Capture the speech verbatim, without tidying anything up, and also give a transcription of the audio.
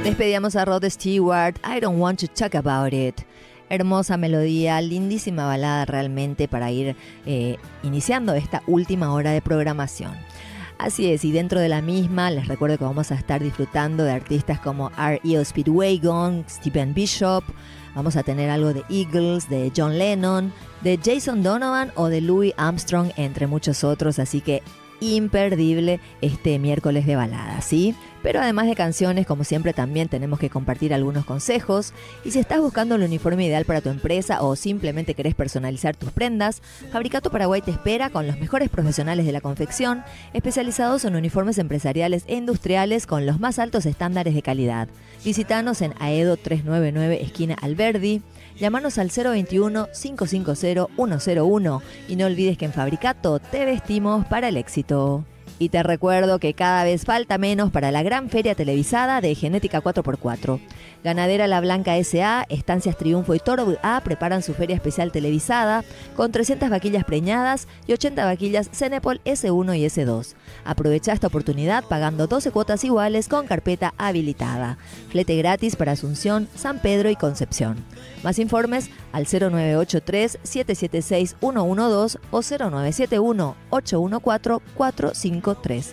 Despedíamos a Rod Stewart, I Don't Want to Talk About It. Hermosa melodía, lindísima balada realmente para ir eh, iniciando esta última hora de programación. Así es, y dentro de la misma les recuerdo que vamos a estar disfrutando de artistas como R E O Speedwagon, Stephen Bishop, vamos a tener algo de Eagles, de John Lennon, de Jason Donovan o de Louis Armstrong, entre muchos otros, así que imperdible este miércoles de balada, ¿sí? Pero además de canciones, como siempre, también tenemos que compartir algunos consejos. Y si estás buscando el uniforme ideal para tu empresa o simplemente querés personalizar tus prendas, Fabricato Paraguay te espera con los mejores profesionales de la confección, especializados en uniformes empresariales e industriales con los más altos estándares de calidad. Visítanos en Aedo trescientos noventa y nueve, esquina Alberdi. Llámanos al cero veintiuno, quinientos cincuenta, ciento uno y no olvides que en Fabricato te vestimos para el éxito. Y te recuerdo que cada vez falta menos para la gran feria televisada de Genética cuatro por cuatro. Ganadera La Blanca S A, Estancias Triunfo y Toro A preparan su feria especial televisada con trescientas vaquillas preñadas y ochenta vaquillas Cenepol S uno y S dos. Aprovecha esta oportunidad pagando doce cuotas iguales con carpeta habilitada. Flete gratis para Asunción, San Pedro y Concepción. Más informes al cero nueve ocho tres, siete siete seis, uno uno dos o cero nueve siete uno, ocho uno cuatro, cuatro cinco tres.